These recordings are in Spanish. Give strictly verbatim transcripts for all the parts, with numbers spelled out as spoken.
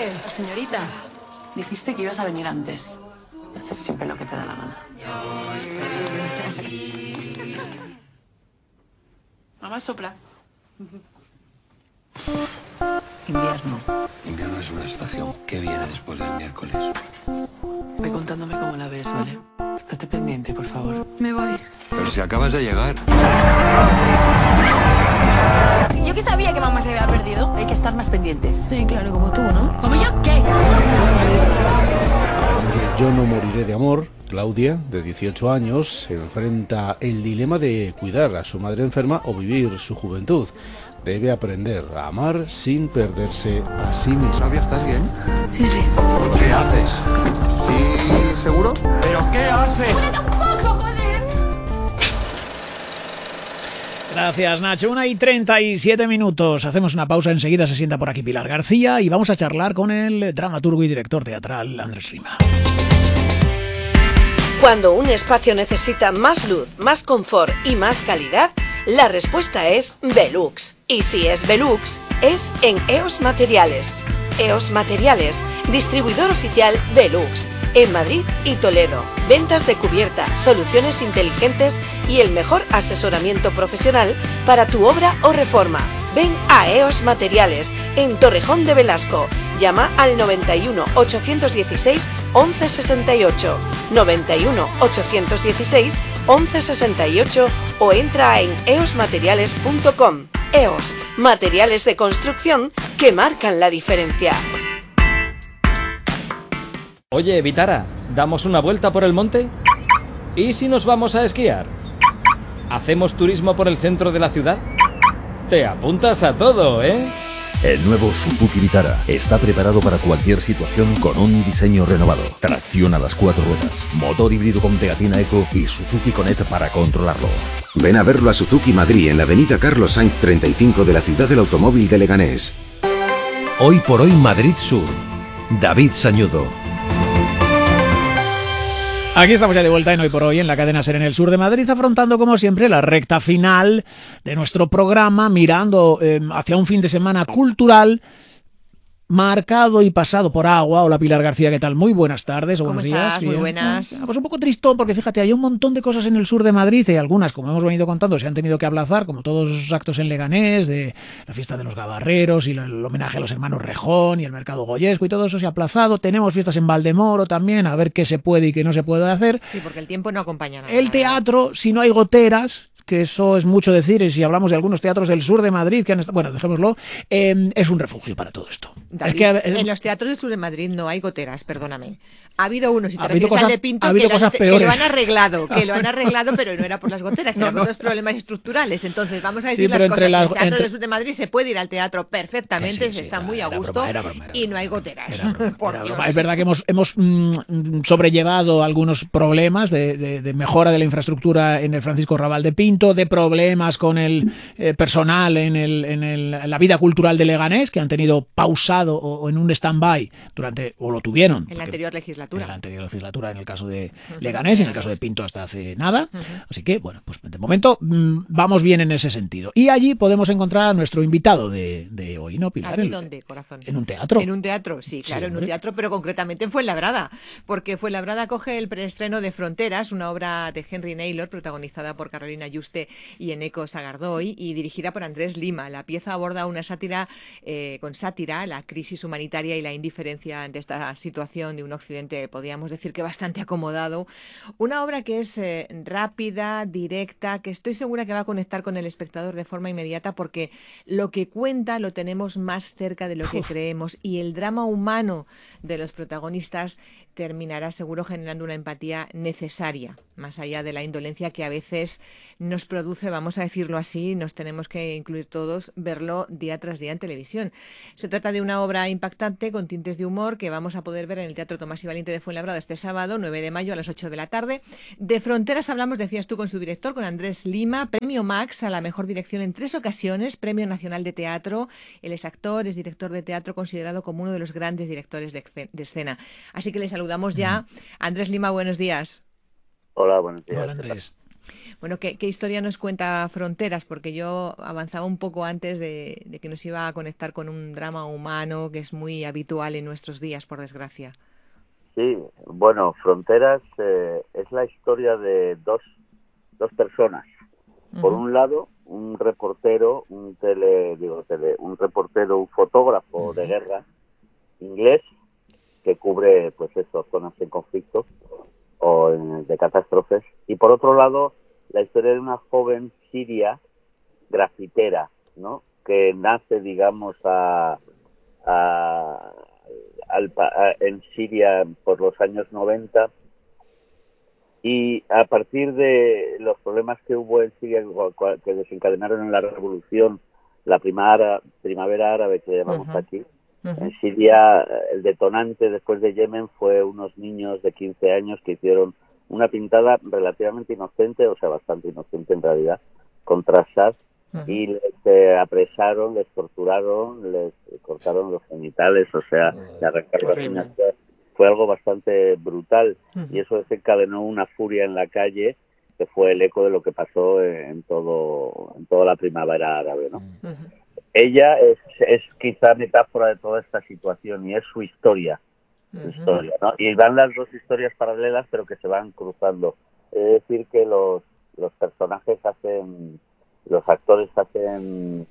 Señorita, dijiste que ibas a venir antes. Haces siempre lo que te da la gana. Mamá, sopla. Invierno. Invierno es una estación que viene después del miércoles. Ve contándome cómo la ves, ¿vale? Estate pendiente, por favor. Me voy. Pero si acabas de llegar. Yo que sabía que mamá se había perdido. Hay que estar más pendientes. Sí, claro, como tú, ¿no? ¿Como yo? ¿Qué? Yo no moriré de amor. Claudia, de dieciocho años, se enfrenta el dilema de cuidar a su madre enferma o vivir su juventud. Debe aprender a amar sin perderse a sí misma. Claudia, ¿estás bien? Sí, sí. ¿Qué haces? ¿Sí, seguro? ¿Pero qué haces? Gracias, Nacho. Una y treinta y siete minutos. Hacemos una pausa. Enseguida se sienta por aquí Pilar García y vamos a charlar con el dramaturgo y director teatral Andrés Lima. Cuando un espacio necesita más luz, más confort y más calidad, la respuesta es Velux. Y si es Velux, es en E O S Materiales. E O S Materiales, distribuidor oficial Velux. En Madrid y Toledo. Ventas de cubierta, soluciones inteligentes y el mejor asesoramiento profesional para tu obra o reforma. Ven a E O S Materiales, en Torrejón de Velasco. Llama al noventa y uno, ochocientos dieciséis, once sesenta y ocho, noventa y uno, ochocientos dieciséis, once sesenta y ocho o entra en eosmateriales punto com. E O S, materiales de construcción que marcan la diferencia. Oye, Vitara, ¿damos una vuelta por el monte? ¿Y si nos vamos a esquiar? ¿Hacemos turismo por el centro de la ciudad? Te apuntas a todo, ¿eh? El nuevo Suzuki Vitara está preparado para cualquier situación con un diseño renovado. Tracción a las cuatro ruedas, motor híbrido con pegatina Eco y Suzuki Connect para controlarlo. Ven a verlo a Suzuki Madrid en la avenida Carlos Sainz treinta y cinco de la ciudad del automóvil de Leganés. Hoy por hoy Madrid Sur. David Sañudo. Aquí estamos ya de vuelta en Hoy por Hoy en la cadena SER en el sur de Madrid, afrontando como siempre la recta final de nuestro programa, mirando eh, hacia un fin de semana cultural marcado y pasado por agua. Hola Pilar García, ¿qué tal? Muy buenas tardes o ¿Cómo buenos estás? días. Muy buenas. Pues un poco tristón porque fíjate, hay un montón de cosas en el sur de Madrid y algunas, como hemos venido contando, se han tenido que aplazar, como todos esos actos en Leganés, de la fiesta de los gabarreros y el homenaje a los hermanos Rejón y el mercado goyesco y todo eso se ha aplazado. Tenemos fiestas en Valdemoro también, a ver qué se puede y qué no se puede hacer. Sí, porque el tiempo no acompaña nada. El teatro, si no hay goteras, que eso es mucho decir, y si hablamos de algunos teatros del sur de Madrid, que han estado, bueno, dejémoslo, eh, es un refugio para todo esto. David, es que, eh, en los teatros del sur de Madrid no hay goteras, perdóname. Ha habido unos, y te ha habido refieres cosas, al de Pinto, ha habido que, cosas la, peores. que lo han arreglado, que lo han arreglado, pero no era por las goteras, No, eran no. por los problemas estructurales. Entonces, vamos a decir Sí, las pero cosas. entre En las- el teatro entre- del sur de Madrid se puede ir al teatro perfectamente, Sí, sí, se está era- muy a era gusto broma, era broma, era y no hay goteras. Era broma, por era Dios. broma. Es verdad que hemos, hemos mm, sobrellevado algunos problemas de, de, de mejora de la infraestructura en el Francisco Rabal de Pinto, de problemas con el eh, personal en, el, en, el, en la vida cultural de Leganés, que han tenido pausado o, o en un stand-by durante, o lo tuvieron. En la anterior legislatura. En la anterior legislatura, en el caso de Leganés y en el caso de Pinto hasta hace nada. Uh-huh. Así que, bueno, pues de momento mmm, vamos bien en ese sentido. Y allí podemos encontrar a nuestro invitado de, de hoy, ¿no, Pilar? ¿Allí El- dónde, corazón? En un teatro. En un teatro, sí, claro, Sí, en un hombre. teatro, pero concretamente en Fuenlabrada, porque Fuenlabrada coge el preestreno de Fronteras, una obra de Henry Naylor, protagonizada por Carolina Yuste y Eneco Sagardoy, y dirigida por Andrés Lima. La pieza aborda una sátira, eh, con sátira, la crisis humanitaria y la indiferencia ante esta situación de un occidente, podríamos decir que bastante acomodado. Una obra que es eh, rápida, directa, que estoy segura que va a conectar con el espectador de forma inmediata, porque lo que cuenta lo tenemos más cerca de lo que Uf. creemos, y el drama humano de los protagonistas terminará seguro generando una empatía necesaria, más allá de la indolencia que a veces nos produce, vamos a decirlo así, nos tenemos que incluir todos, verlo día tras día en televisión. Se trata de una obra impactante con tintes de humor que vamos a poder ver en el Teatro Tomás y Valiente de Fuenlabrada este sábado, nueve de mayo a las ocho de la tarde. De Fronteras hablamos, decías tú, con su director, con Andrés Lima, premio Max a la mejor dirección en tres ocasiones, premio nacional de teatro. Él es actor, es director de teatro, considerado como uno de los grandes directores de, de escena. Así que le saludamos ya. Andrés Lima, buenos días. Hola, buenos días. Hola, Andrés. Bueno, ¿qué, qué historia nos cuenta Fronteras? Porque yo avanzaba un poco antes de, de que nos iba a conectar con un drama humano que es muy habitual en nuestros días, por desgracia. Sí, bueno, Fronteras eh, es la historia de dos, dos personas. Por uh-huh. un lado, un reportero, un tele, digo tele, un reportero, un fotógrafo uh-huh. de guerra inglés que cubre, pues eso, zonas en conflicto o en, de catástrofes. Y por otro lado, la historia de una joven siria grafitera, ¿no? Que nace, digamos, a, a, al, a, en Siria por los años noventa, y a partir de los problemas que hubo en Siria que desencadenaron en la revolución, la primavera, primavera árabe que llamamos uh-huh. aquí, uh-huh. en Siria el detonante después de Yemen fue unos niños de quince años que hicieron una pintada relativamente inocente, o sea, bastante inocente en realidad, contra Assad, uh-huh. y les eh, apresaron, les torturaron, les cortaron los genitales, o sea, uh-huh. le arrancaron las uñas. Fue algo bastante brutal, uh-huh. y eso desencadenó una furia en la calle, que fue el eco de lo que pasó en todo en toda la primavera árabe, ¿no? Uh-huh. Ella es, es quizá metáfora de toda esta situación, y es su historia. Uh-huh. historia, ¿no? Y van las dos historias paralelas, pero que se van cruzando. Es decir, que los, los personajes hacen, los actores hacen,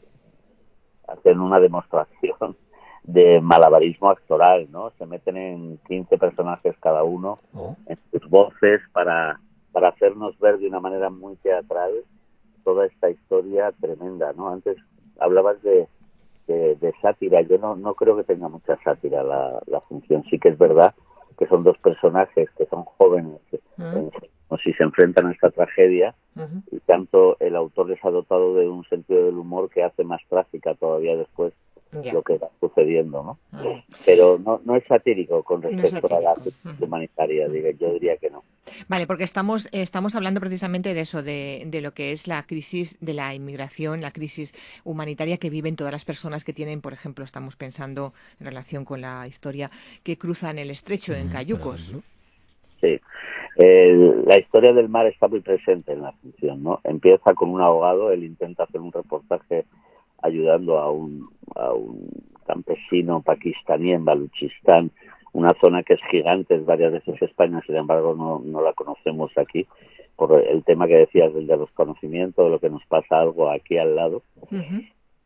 hacen una demostración de malabarismo actoral, ¿no? Se meten en quince personajes cada uno, oh. en sus voces, para, para hacernos ver de una manera muy teatral toda esta historia tremenda, ¿no? Antes hablabas de De, de sátira. Yo no, no creo que tenga mucha sátira la, la función. Sí que es verdad que son dos personajes que son jóvenes, que, uh-huh. como si se enfrentan a esta tragedia, uh-huh. y tanto el autor les ha dotado de un sentido del humor que hace más trágica todavía después yeah. lo que va sucediendo, ¿no? Uh-huh. Pero no, no es satírico con respecto no a la uh-huh. humanitaria, digo, yo diría que no. Vale, porque estamos estamos hablando precisamente de eso, de, de lo que es la crisis de la inmigración, la crisis humanitaria que viven todas las personas que tienen, por ejemplo, estamos pensando en relación con la historia, que cruzan el estrecho en cayucos. Sí, eh, la historia del mar está muy presente en la función, ¿no? Empieza con un abogado, él intenta hacer un reportaje ayudando a un, a un campesino pakistaní en Baluchistán, una zona que es gigante, es varias veces España, sin embargo no, no la conocemos aquí, por el tema que decías del desconocimiento, de lo que nos pasa algo aquí al lado. Uh-huh.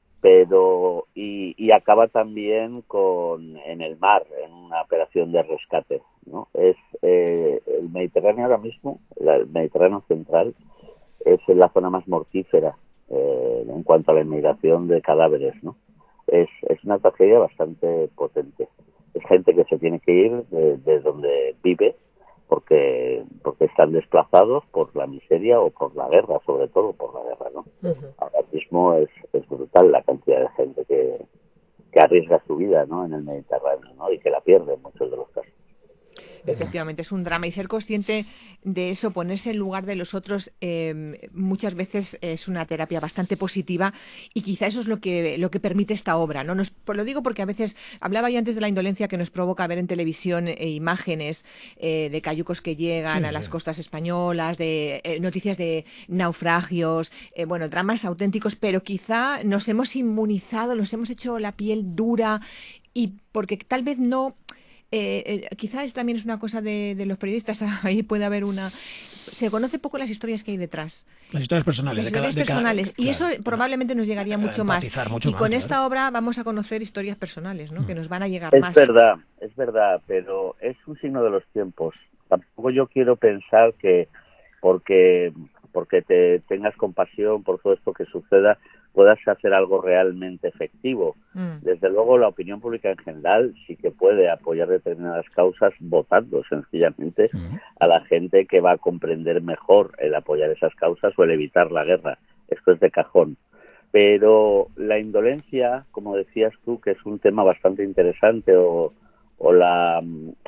Pero, y, y acaba también con en el mar, en una operación de rescate, ¿no? Es eh, el Mediterráneo ahora mismo, la, el Mediterráneo central, es la zona más mortífera eh, en cuanto a la inmigración de cadáveres, ¿no? Es, es una tragedia bastante potente. Es gente que se tiene que ir de, de donde vive porque porque están desplazados por la miseria o por la guerra, sobre todo por la guerra, ¿no? Uh-huh. Ahora mismo es, es brutal la cantidad de gente que, que arriesga su vida, ¿no? En el Mediterráneo, ¿no? Y que la pierde en muchos de los casos. Efectivamente, es un drama, y ser consciente de eso, ponerse en lugar de los otros, eh, muchas veces es una terapia bastante positiva, y quizá eso es lo que lo que permite esta obra, ¿no? Nos, lo digo porque a veces, hablaba yo antes de la indolencia que nos provoca ver en televisión eh, imágenes eh, de cayucos que llegan sí, a las costas españolas, de eh, noticias de naufragios, eh, bueno, dramas auténticos, pero quizá nos hemos inmunizado, nos hemos hecho la piel dura, y porque tal vez no... Eh, eh, quizás también es una cosa de, de los periodistas, ahí puede haber una... Se conoce poco las historias que hay detrás. Las historias personales. Las historias de cada, personales. De cada, y claro, eso probablemente nos llegaría mucho más. Mucho y con más, esta claro. obra vamos a conocer historias personales, ¿no? Mm. Que nos van a llegar es más. Es verdad, es verdad, pero es un signo de los tiempos. Tampoco yo quiero pensar que porque, porque te tengas compasión por todo esto que suceda, puedas hacer algo realmente efectivo. Mm. Desde luego, la opinión pública en general sí que puede apoyar determinadas causas votando sencillamente mm. a la gente que va a comprender mejor el apoyar esas causas o el evitar la guerra. Esto es de cajón. Pero la indolencia, como decías tú, que es un tema bastante interesante, o, o la,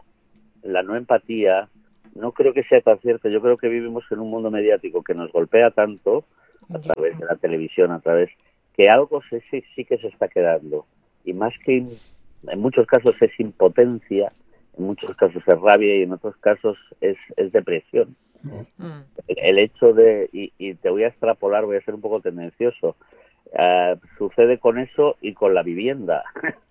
la no empatía, no creo que sea tan cierto. Yo creo que vivimos en un mundo mediático que nos golpea tanto a través de la televisión, a través que algo sí, sí, sí que se está quedando, y más que en muchos casos es impotencia, en muchos casos es rabia y en otros casos es, es depresión. Mm. El, el hecho de, y, y te voy a extrapolar, voy a ser un poco tendencioso, uh, sucede con eso y con la vivienda,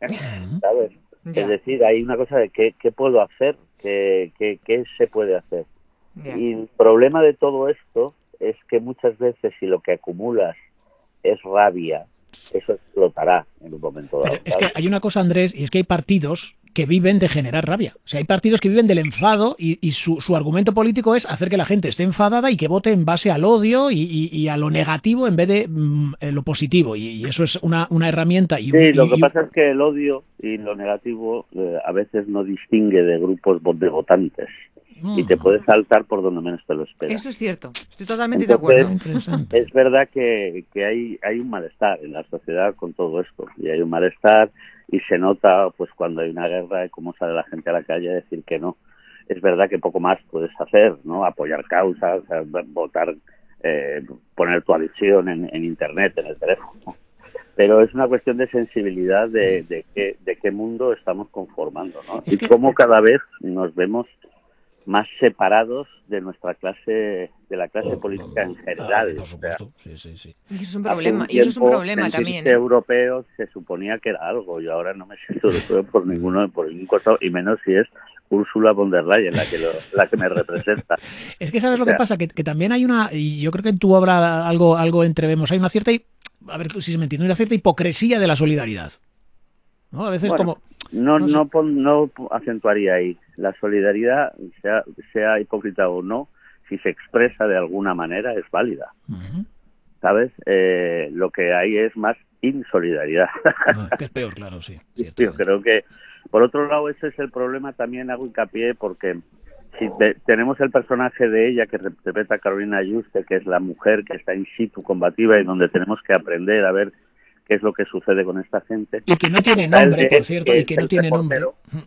¿sabes? Ya. Es decir, hay una cosa de qué, qué puedo hacer, qué, qué, qué se puede hacer. Ya. Y el problema de todo esto es que muchas veces si lo que acumulas es rabia, eso explotará en un momento dado. Pero es que hay una cosa, Andrés, y es que hay partidos que viven de generar rabia. O sea, hay partidos que viven del enfado y, y su, su argumento político es hacer que la gente esté enfadada y que vote en base al odio y, y, y a lo negativo en vez de mm, lo positivo. Y, y eso es una, una herramienta. Y, sí, y, lo que y, pasa es que el odio y lo negativo eh, a veces no distingue de grupos de votantes. Y te puedes saltar por donde menos te lo esperas. Eso es cierto, estoy totalmente Entonces, de acuerdo. Es verdad que, que hay, hay un malestar en la sociedad con todo esto, y hay un malestar y se nota pues cuando hay una guerra y cómo sale la gente a la calle a decir que no. Es verdad que poco más puedes hacer, ¿no? Apoyar causas, votar, eh, poner tu adhesión en, en internet, en el teléfono. Pero es una cuestión de sensibilidad de, de, qué, de qué mundo estamos conformando, ¿no? Es y que... cómo cada vez nos vemos más separados de nuestra clase, de la clase política en general. Ah, por supuesto. Sí, sí, sí. Y eso es un problema, y eso es un problema también. ¿eh? Europeo se suponía que era algo, y ahora no me siento europeo por ninguno, por ningún costado, y menos si es Ursula von der Leyen la que lo, la que me representa. Es que sabes lo que pasa, que, que también hay una, y yo creo que en tu obra algo, algo entrevemos, hay una cierta, a ver si se me entiende, una cierta hipocresía de la solidaridad. ¿No? A veces bueno, como... No, no, no, no, no acentuaría ahí. La solidaridad, sea, sea hipócrita o no, si se expresa de alguna manera, es válida. Uh-huh. ¿Sabes? Eh, lo que hay es más insolidaridad. No, que es peor, claro, sí. Cierto. Yo creo que, por otro lado, ese es el problema, también hago hincapié, porque si te, tenemos el personaje de ella que interpreta a Carolina Juste, que es la mujer que está in situ combativa y donde tenemos que aprender a ver qué es lo que sucede con esta gente. Y que no tiene nombre, por cierto, y que no tiene nombre.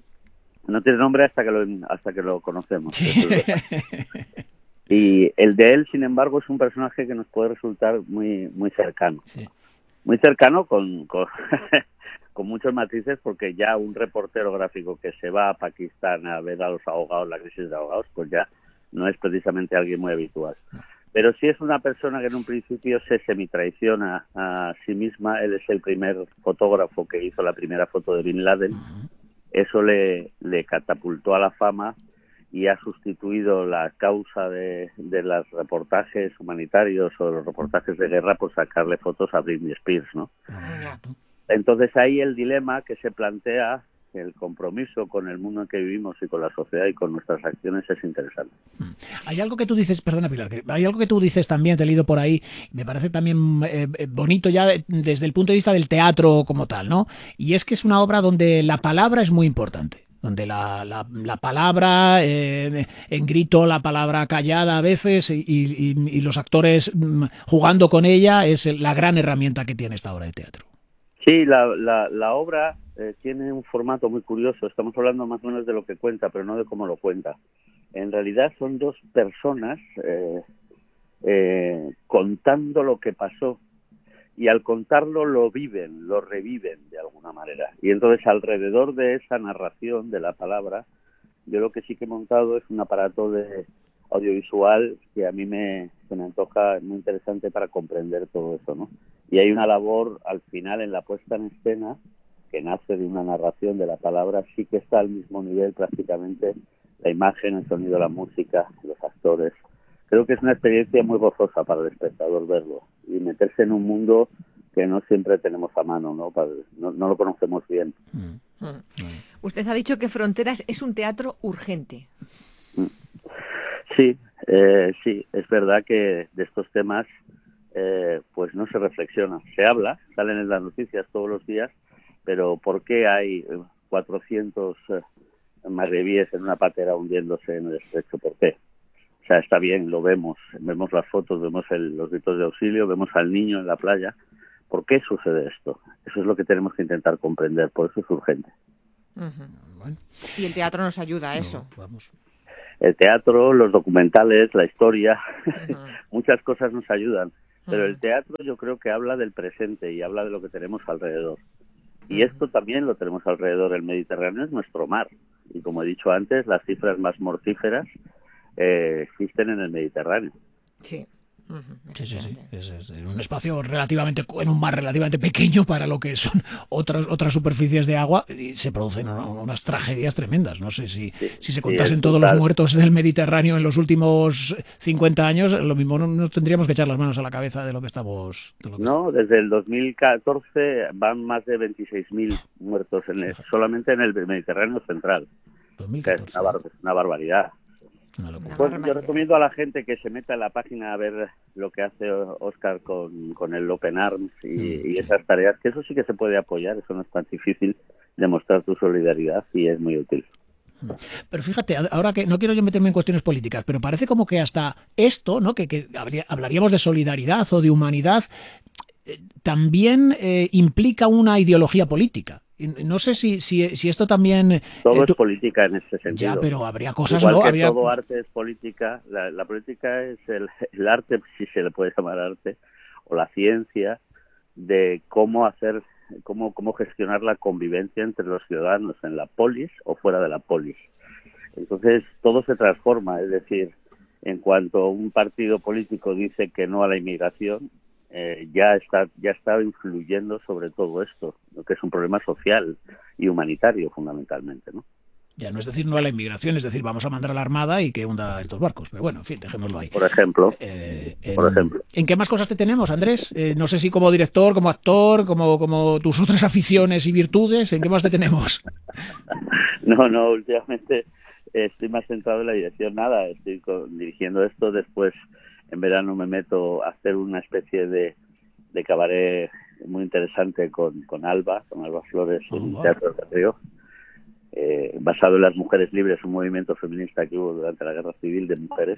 No tiene nombre hasta que lo, hasta que lo conocemos. Sí. Y el de él, sin embargo, es un personaje que nos puede resultar muy muy cercano. Sí. Muy cercano con, con, con muchos matices, porque ya un reportero gráfico que se va a Pakistán a ver a los ahogados, la crisis de ahogados, pues ya no es precisamente alguien muy habitual. Pero sí es una persona que en un principio se semitraiciona a sí misma. Él es el primer fotógrafo que hizo la primera foto de Bin Laden. Uh-huh. Eso le, le catapultó a la fama y ha sustituido la causa de, de los reportajes humanitarios o los reportajes de guerra por sacarle fotos a Britney Spears, ¿no? Uh-huh. Entonces ahí el dilema que se plantea, el compromiso con el mundo en que vivimos y con la sociedad y con nuestras acciones es interesante. Hay algo que tú dices, perdona Pilar, que hay algo que tú dices también, te he leído por ahí, me parece también eh, bonito ya desde el punto de vista del teatro como tal, ¿no? Y es que es una obra donde la palabra es muy importante. Donde la, la, la palabra eh, en grito, la palabra callada a veces y, y, y los actores jugando con ella es la gran herramienta que tiene esta obra de teatro. Sí, la, la, la obra eh, tiene un formato muy curioso. Estamos hablando más o menos de lo que cuenta, pero no de cómo lo cuenta. En realidad son dos personas eh, eh, contando lo que pasó, y al contarlo lo viven, lo reviven de alguna manera. Y entonces alrededor de esa narración de la palabra, yo lo que sí que he montado es un aparato de audiovisual que a mí me, se me antoja muy interesante para comprender todo eso, ¿no? Y hay una labor al final en la puesta en escena que nace de una narración de la palabra, sí que está al mismo nivel prácticamente la imagen, el sonido, la música, los actores. Creo que es una experiencia muy gozosa para el espectador verlo y meterse en un mundo que no siempre tenemos a mano, ¿no? Para, no, no lo conocemos bien. Mm. Mm. Usted ha dicho que Fronteras es un teatro urgente. Sí, eh, sí, es verdad que de estos temas eh, pues no se reflexiona. Se habla, salen en las noticias todos los días, pero ¿por qué hay cuatrocientos eh, magrebíes en una patera hundiéndose en el estrecho? ¿Por qué? O sea, está bien, lo vemos, vemos las fotos, vemos el, los gritos de auxilio, vemos al niño en la playa. ¿Por qué sucede esto? Eso es lo que tenemos que intentar comprender, por eso es urgente. Uh-huh. Bueno. Y el teatro nos ayuda a eso. No, vamos. El teatro, los documentales, la historia, uh-huh. muchas cosas nos ayudan. Pero uh-huh. el teatro yo creo que habla del presente y habla de lo que tenemos alrededor. Y uh-huh. esto también lo tenemos alrededor. El Mediterráneo es nuestro mar. Y como he dicho antes, las cifras más mortíferas eh, existen en el Mediterráneo. Sí. Sí, sí, sí. Es, es en un espacio relativamente, en un mar relativamente pequeño para lo que son otras otras superficies de agua, y se producen unas tragedias tremendas. No sé si, sí, si se sí, contasen todos los muertos del Mediterráneo en los últimos cincuenta años, lo mismo no nos tendríamos que echar las manos a la cabeza de lo que estamos... De lo que no, desde el dos mil catorce van más de veintiséis mil muertos en el, solamente en el Mediterráneo central. dos mil catorce. O sea, es, una bar, es una barbaridad. Pues yo recomiendo a la gente que se meta en la página a ver lo que hace Óscar con, con el Open Arms y, mm, y esas tareas, que eso sí que se puede apoyar, eso no es tan difícil, demostrar tu solidaridad y es muy útil. Pero fíjate, ahora que no quiero yo meterme en cuestiones políticas, pero parece como que hasta esto, ¿no? que, que habría, hablaríamos de solidaridad o de humanidad, eh, también eh, implica una ideología política. No sé si, si, si esto también... Todo eh, tú... es política en ese sentido. Ya, pero habría cosas... Igual ¿no? que habría... todo arte es política, la, la política es el, el arte, si se le puede llamar arte, o la ciencia de cómo hacer, cómo, cómo gestionar la convivencia entre los ciudadanos en la polis o fuera de la polis. Entonces, todo se transforma, es decir, en cuanto un partido político dice que no a la inmigración, Eh, ya está ya está influyendo sobre todo esto, lo que es un problema social y humanitario fundamentalmente, ¿no? Ya no es decir no a la inmigración, es decir, vamos a mandar a la Armada y que hunda estos barcos. Pero bueno, en fin, dejémoslo ahí. Por ejemplo. Eh, en, por ejemplo. ¿En qué más cosas te tenemos, Andrés? Eh, no sé si como director, como actor, como, como tus otras aficiones y virtudes, ¿en qué más te tenemos? No, no, últimamente estoy más centrado en la dirección, nada, estoy con, dirigiendo esto, después en verano me meto a hacer una especie de, de cabaret muy interesante con, con Alba, con Alba Flores, oh, en wow. Teatro de Río, eh, basado en las mujeres libres, un movimiento feminista que hubo durante la Guerra Civil de mujeres,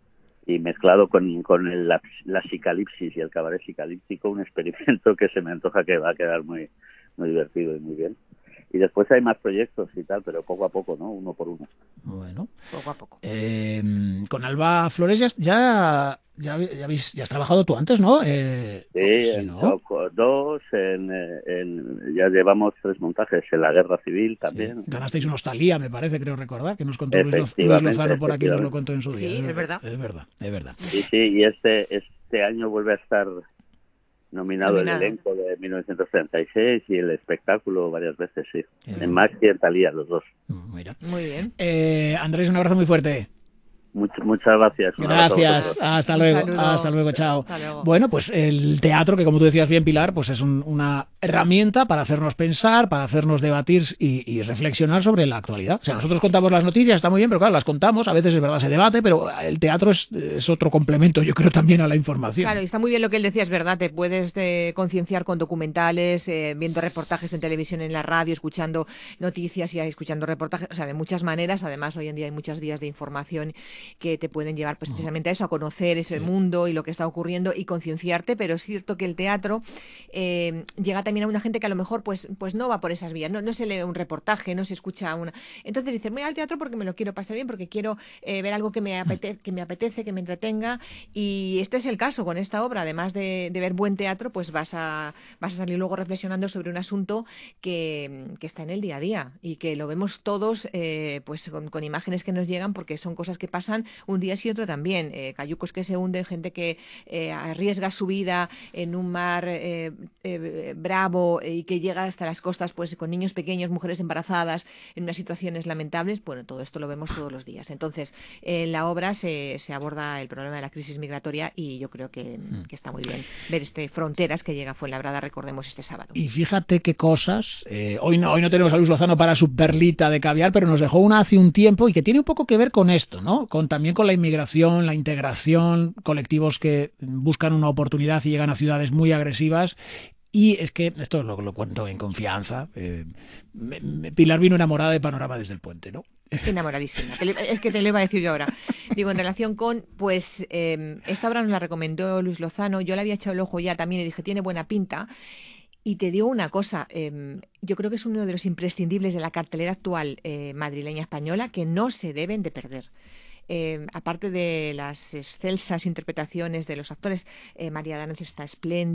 y mezclado con, con el, la, la psicalipsis y el cabaret psicalíptico, un experimento que se me antoja que va a quedar muy, muy divertido y muy bien. Y después hay más proyectos y tal, pero poco a poco, ¿no? Uno por uno. Bueno. Poco a poco. Eh, con Alba Flores ya, ya, ya, ya, habéis, ya has trabajado tú antes, ¿no? Eh, sí, sí en ¿no? dos, en, en, ya llevamos tres montajes, en la Guerra Civil también. Sí. Ganasteis un Hostalía, me parece, creo recordar, que nos contó Luis, Luis Lozano por aquí, nos lo contó en su día. Sí, es verdad. Es verdad, es verdad. Sí, sí, y este, este año vuelve a estar... Nominado, Nominado el elenco de mil novecientos treinta y seis y el espectáculo varias veces, sí. Eh, en Max y en Talía, los dos. Mira. Muy bien. Eh, Andrés, un abrazo muy fuerte. Much, muchas gracias. Gracias. Hasta luego. Hasta luego. Chao. Hasta luego. Bueno, pues el teatro, que como tú decías bien, Pilar, pues es un, una herramienta para hacernos pensar, para hacernos debatir y, y reflexionar sobre la actualidad. O sea, nosotros contamos las noticias, está muy bien, pero claro, las contamos, a veces es verdad, se debate, pero el teatro es, es otro complemento, yo creo, también a la información. Claro, y está muy bien lo que él decía, es verdad, te puedes eh, concienciar con documentales, eh, viendo reportajes en televisión, en la radio, escuchando noticias y escuchando reportajes, o sea, de muchas maneras. Además, hoy en día hay muchas vías de información que te pueden llevar pues, precisamente a eso, a conocer ese sí. mundo y lo que está ocurriendo y concienciarte, pero es cierto que el teatro eh, llega también a una gente que a lo mejor pues, pues no va por esas vías, no, no se lee un reportaje, no se escucha una... Entonces dices, voy al teatro porque me lo quiero pasar bien, porque quiero eh, ver algo que me, apete que me apetece, que me entretenga, y este es el caso con esta obra. Además de, de ver buen teatro, pues vas a, vas a salir luego reflexionando sobre un asunto que, que está en el día a día y que lo vemos todos eh, pues con, con imágenes que nos llegan, porque son cosas que pasan un día sí otro también, eh, cayucos que se hunden, gente que eh, arriesga su vida en un mar eh, eh, bravo y que llega hasta las costas pues con niños pequeños, mujeres embarazadas, en unas situaciones lamentables. Bueno, todo esto lo vemos todos los días. Entonces, en la obra se, se aborda el problema de la crisis migratoria y yo creo que, que está muy bien ver este Fronteras, que llega a Fuenlabrada, recordemos, este sábado. Y fíjate qué cosas, eh, hoy, no, hoy no tenemos a Luis Lozano para su perlita de caviar, pero nos dejó una hace un tiempo y que tiene un poco que ver con esto, ¿no? Con, también con la inmigración, la integración, colectivos que buscan una oportunidad y llegan a ciudades muy agresivas. Y es que, esto lo, lo cuento en confianza, eh, me, me, Pilar vino enamorada de Panorama desde el Puente, ¿no? Enamoradísima. Es que te lo iba a decir yo ahora. Digo, en relación con, pues, eh, esta obra nos la recomendó Luis Lozano, yo le había echado el ojo ya también y dije, tiene buena pinta. Y te digo una cosa, eh, yo creo que es uno de los imprescindibles de la cartelera actual eh, madrileña española, que no se deben de perder. Eh, aparte de las excelsas interpretaciones de los actores, eh, María Danez está espléndida.